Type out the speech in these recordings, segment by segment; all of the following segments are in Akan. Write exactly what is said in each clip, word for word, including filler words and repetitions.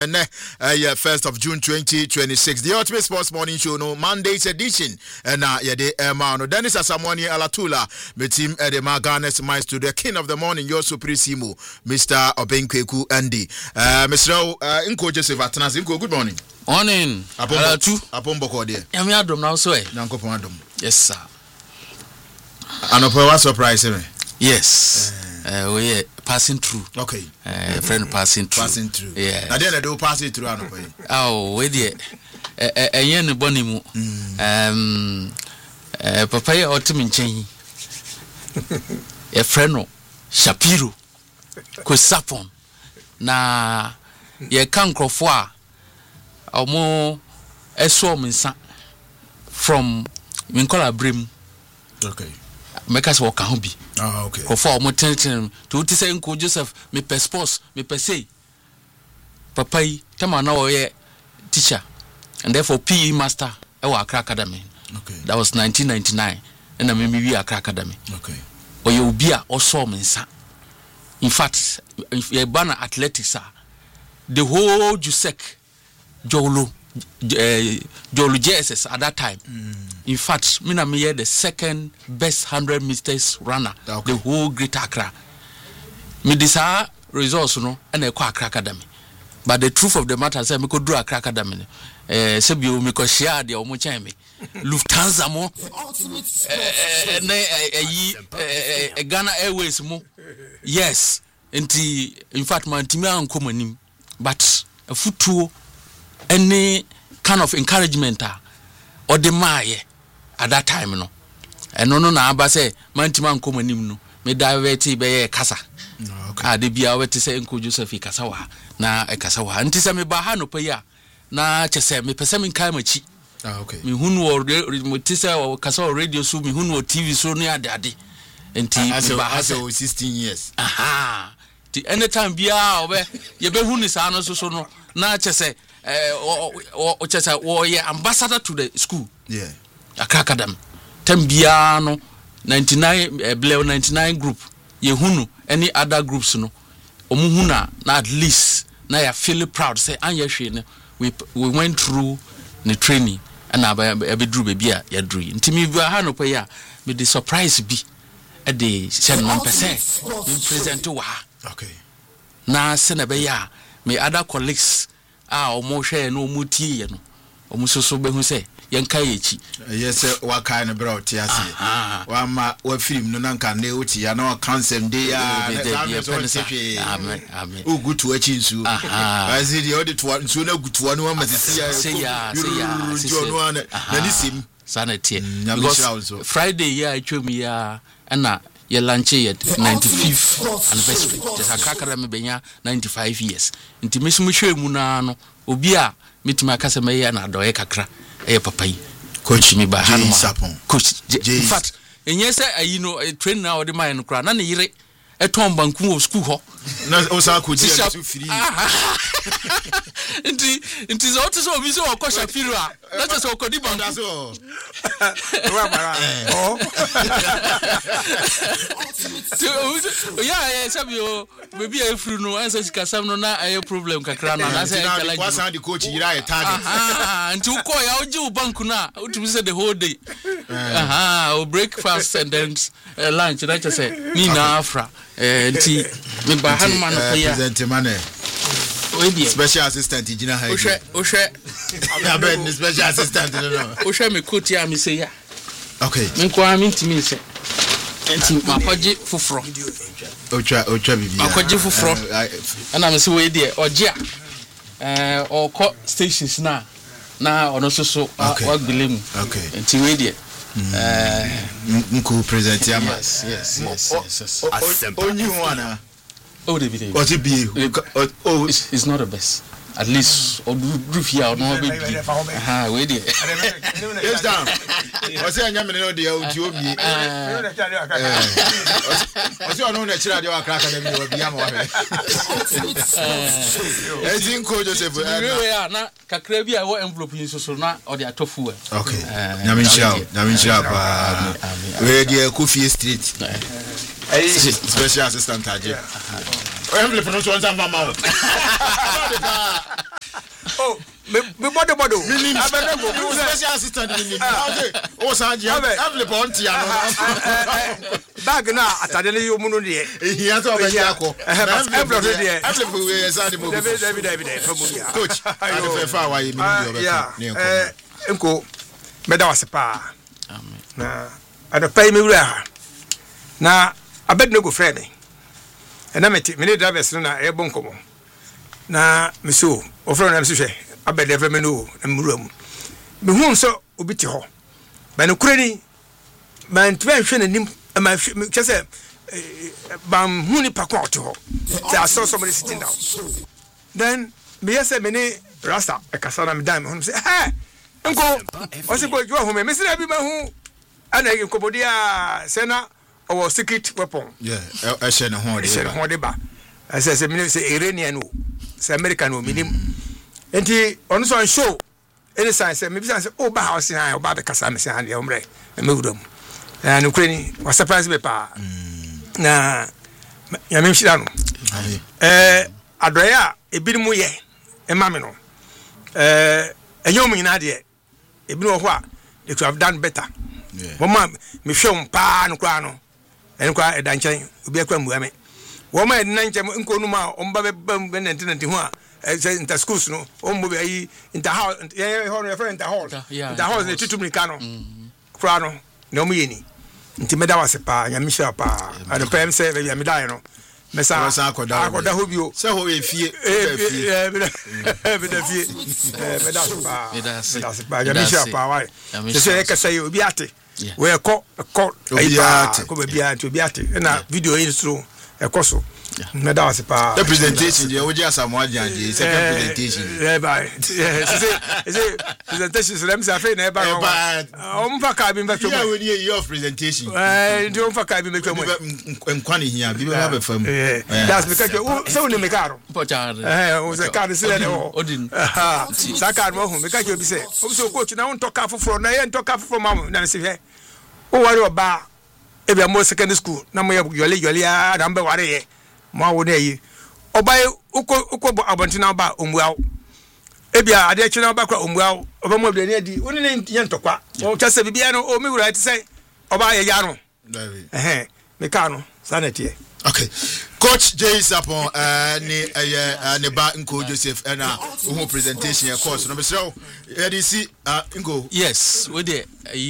And uh, yeah, first of June twenty twenty-six, the Ultimate Sports Morning Show, no Monday's edition, and uh, yeah, the Emano Dennis Asamoah Alatula, my team at the Marganes Maestro, the king of the morning, your supremo, Mister Obenkweku Andy, uh, Mister Uh, Inko Joseph Atanas. Inko, good morning. Morning. Alatu. Apomboko dear. Yami Adam now so eh. Nanko Pondom. Yes sir. And of what surprise me? Yes. Uh, we are passing through. Okay. Uh, friend passing through. Passing through. Yeah. I didn't do passing through. I know. Oh, we did. Eh, eh, yen boni mu. Um, eh, papa ye otimin chenyi. A friend Shapiro. Ko sapon. Na ye kan krofo a omo eso minsa from minkola brim. Okay. Make us walk on be. Ah, okay. For more ten to say Uncle Joseph, me per sports, me per se. Papa, Tama now a teacher, and therefore P E master, our Accra Academy. Okay. That was nineteen ninety-nine, and I mean, we are Accra Academy. Okay. Or you be a or so mensa. In fact, if you banner athletics, the whole Jusek, Jolo, Jolo J S S at that time. Mm. In fact, Mina Miye the second best hundred meters runner, okay. The whole Greater Accra. Me disa results no, and a Accra Academy. But the truth of the matter is, me could do Accra Academy. Eh, Sebio me ko share the omo cheme. Lufthansa mo. Eh, eh, eh, Ghana Airways mo. Yes. Inti, in fact, man timi anko manim. But a futuo, any kind of encouragement or the maye. At that time, no, and no, no, no, I say, Mantiman Comanim, no, me divert be a casa. Ah, de be our to say, Uncle Joseph Casawa, na a Casawa, and Tisami Bahano Paya, na Chese, me Pesami Kamachi. Ah, okay. Me who or Mutisa or Casawa radio, so me who or T V so near daddy. And T V sixteen years. Aha. The anytime be our way, you be who is honest so no, na Chese, or Chese, or ye ambassador to the school. Yeah. Accra Academy. Tembiano ninety-nine uh, Bleo ninety-nine group. Ye hunu any other groups no. Omuhuna na at least na ya feel proud say anya hwe we we went through the training and aba be drew baby a ya drew. Ntimi bi ha no pa ya me the surprise bi e de seven percent in present wa. Okay. Na se na be ya me other colleagues a omo hwe no omo tie no. Omo soso be hu say yanka yechi yes wa kai no bro ti ase wa ma wa film no nanka na oti ya na cancel dey ya amen amen o gutu achi nsu I see the audit one nsu na gutu one wa masisi ya say ya say ya na ni sim sanity because Friday ya atwemi ya na ye lunch ye ninety-fifth anniversary just Accra Academy benya ninety-five years nti mesum hwe mu na no obi a mitima kasa me ya na doye kakra eh papa yi coach me ba Hanuma coach in fact enye say ayi no train na odi man no kra na ne yire eton banku of school ho na o sa ko di na so free nti nti so to so obi so o ko Shapiro a na just o ko di banku so wa mara oh yeah yeah Sabio maybe e free no answer sika sam no na aye problem kakra na na say kala kwa san the coach yira e target ah nti ko ya oji u banku na utumi say the whole day aha o breakfast and then uh, lunch na just say ni na afra eh nti me ba Hanuma no pa ya present man special assistant Gina Hayi ohwe ohwe ya ben special assistant no no ohwe me coach ya me say ya okay me ko am ntimi say enti makoje fufuro ocha ocha bibi makoje fufuro ana me say we dey oje a eh okọ stations na na ono soso wa gbelemu okay enti we dey eh nko present ya ma yes yes yes only one oh the video what it be oh it's, it's not the best at least or roof here no be aha we dey yes down o say anya me no dey o ti obi o say ono na chira dey wa Accra Academy o bi am wa he eh tin ko Joseph we na kakra bi a wo envelope yin so na o dey atofu e okay nyame nchira nyame nchira pa we dey Kofi Street special assistant aje envelope no so nza mama o me body body abednego special assistant ni okay o san je envelope on tia no bag na atade le yomu no de ehia so be akọ envelope de envelope we say mo David David David coach I dey fa wa yi mi ni obe eh enko meda wasepa amen na adopai me wura na abednego friend me na meti me drivers na e bon komo na meso ofro na meso hwe abede fe me no na muram me hu so obi ti ho ba no kurani man twen hwe nanim ma chese bam hu ni pakwa ti ho I saw somebody sitting down then me yes me ni rasta e kasana me dan me hu say eh nko o se ko jo hu me me se bi ma hu ana e ko bodia sena our secret weapon yeah e she na ho de she na ho de ba say say me say Iranian o say American o minim enti on so show any sign say me bi say o ba house na o ba be kasa me say han de o mre me wudom na no kreni was surprise me pa na ya me shira no eh adoya ebi mu ye e ma me no eh enyo mu nyina de ebi no ho a they could have done better yeah mama me hwem pa no kwa no en kwa e danchan obi akwa mu ame wo ma e danchan nko no ma o mba be nantinanti ho a inter schools no o mbo be yi inter house ye ho no friend inter hall inter house ne tutum ka no kwa no na mo yeni nti meda wase pa nya misha pa ado pem se be ya medai no mesa akoda akoda ho bio se ho efie efie meda fie meda pa meda pa nya misha pa wai se se ka say obi ate we ko ko obi ate ko be ate obi ate na video yin so e ko so meda wase pa the presentation je oji asamoah janje second presentation eh bye se se presentation so dem say afi na e ba o mfa ka bi mfa twemo yeah we need year of presentation eh ndi o mfa ka bi mfa twemo enkwane hia bi be ba be fam that's because o so ni me karo eh o se ka se le o odin sa ka mo hu me ka ke obi se obi so coach na won toka foforo na ye ntoka foforo ma na se he o wari oba e be mo secondary school na mo ye yole yole a na mbe wari ye mo awo na yi oba uko uko abontina ba omuawo ebia ade china ba kwa omuawo oba mo bia ne adi oni ne ye ntokwa o chese bibia no o mi wura ti say oba ye ya no eh me ka no sanete okay coach Jay Sapon uh ni eh ne ba nko Joseph na who presentation your course no be so e dey see uh ngo yes we dey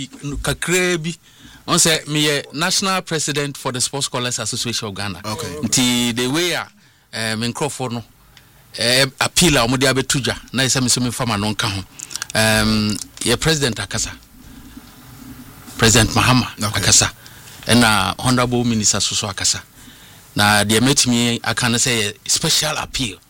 kakra bi on say me national president for the Sports Scholars Association of Ghana okay nti the way a eh me microphone no eh appeal a mo dey abetuja na isa me so me fama no nka ho um ye president akasa President Mahama okay. akasa na honorable minister so akasa na dey met me akana say special appeal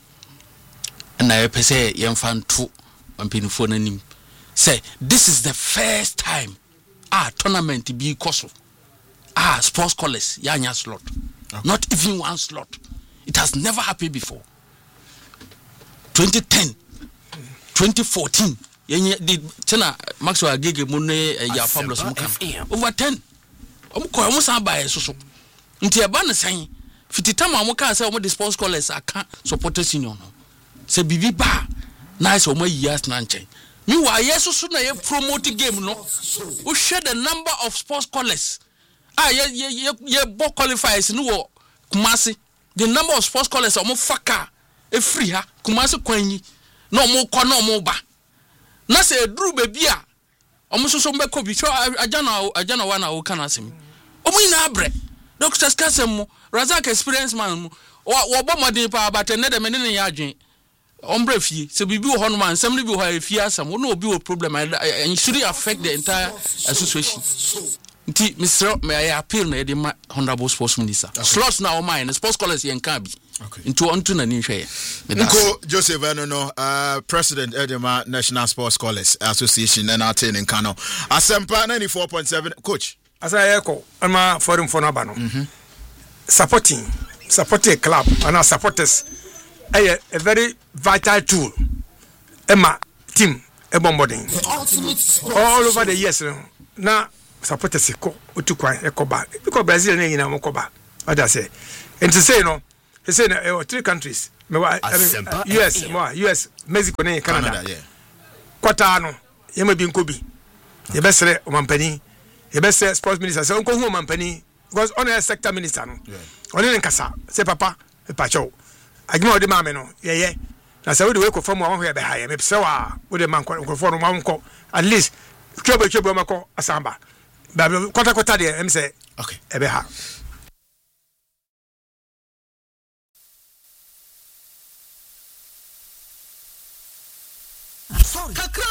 na ye pese ye mfanto mpinifo nanim say this is the first time ah tournament be koso ah sports scholars yanya slot okay. not even one slot it has never happened before twenty ten twenty fourteen yenye di tena Maxwell Agege mu ne ya Fabulous mu kan over ten omo ko omo san ba e soso nti e ba ne san fitita ma omo kan say omo the sports scholars aka supporters union no se bibi ba nice omo years na nchen mi wa yeso so na ye promote game no we share the number of sports scholars ah ye ye ye bo qualifiers no wo Kumasi the number of sports scholars omo faka e free ha Kumasi kwanyi na omo kọ na omo ba na se duru bebi a omo so so mbeko bi so ajana ajana wa na wo kana asem omo ina abre Doctor Skasem mo Razak experience man mo wo bo modern pa but ne de me ne ya adwen ombre fie se bibi wo hono man sem ne bi wo ha fie asam wo no obi wo problem and should affect the entire association nti Mister may I appeal na the honorable sports minister okay. slots na o mine sports scholars yen ka bi okay into onto na ni hwe Nko Joseph no no uh president Edema National Sports Scholars Association and attain in Kano Asempa ninety-four point seven coach asa yeko ama forum for no ba no supporting supporting a club and our supporters a, a very vital tool Emma team e bombarding all over the years na supporters ko otukwan e koba because Brazil na nyina mo koba what I say and to say no he say uh, three countries me I mean, uh, U S more U S Mexico and Canada, Canada yeah kɔtaa no yɛma bi nkɔ bi yɛbɛsrɛ ɔmampani yɛbɛsrɛ sports minister sɛ ɔnkɔhu ɔmampani because ɔno yɛ sector minister no ɔne ne nkasa sɛ papa mepakyɛw adwuma a wɔde maa me no yɛyɛ na sɛ wode woekɔfa mu a wɔho yɛbɛha yɛ mepɛ sɛ wɔ a wode ma nkurɔfoɔ no ma wonkɔ at least twabɛtwabua makɔ asamba kɔtakɔta deɛ ɛm sɛ ɛbɛha